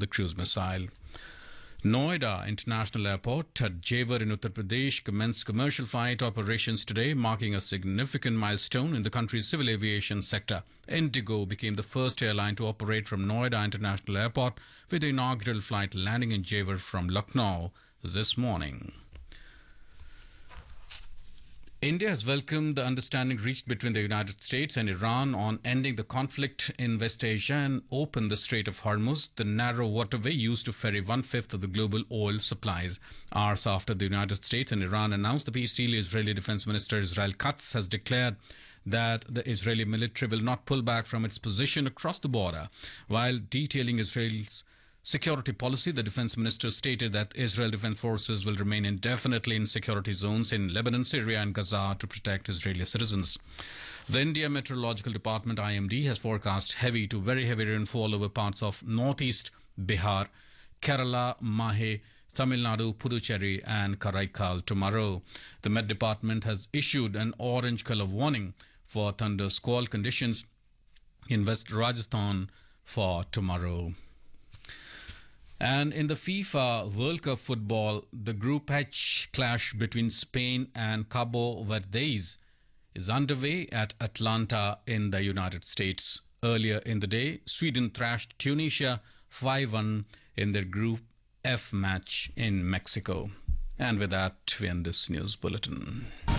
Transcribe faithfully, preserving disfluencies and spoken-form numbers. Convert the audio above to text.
the cruise missile. Noida International Airport at Jewar in Uttar Pradesh commenced commercial flight operations today, marking a significant milestone in the country's civil aviation sector. Indigo became the first airline to operate from Noida International Airport, with the inaugural flight landing in Jewar from Lucknow this morning. India has welcomed the understanding reached between the United States and Iran on ending the conflict in West Asia and open the Strait of Hormuz, the narrow waterway used to ferry one-fifth of the global oil supplies. Hours after the United States and Iran announced the peace deal, Israeli Defense Minister Israel Katz has declared that the Israeli military will not pull back from its position across the border. While detailing Israel's security policy, the defense minister stated that Israel Defense Forces will remain indefinitely in security zones in Lebanon, Syria and Gaza to protect Israeli citizens. The India Meteorological Department I M D has forecast heavy to very heavy rainfall over parts of northeast Bihar, Kerala, Mahe, Tamil Nadu, Puducherry and Karaikal tomorrow. The Met Department has issued an orange color warning for thunder squall conditions in West Rajasthan for tomorrow. And in the FIFA World Cup football, the Group H clash between Spain and Cabo Verdes is underway at Atlanta in the United States. Earlier in the day, Sweden thrashed Tunisia five one in their Group F match in Mexico. And with that, we end this news bulletin.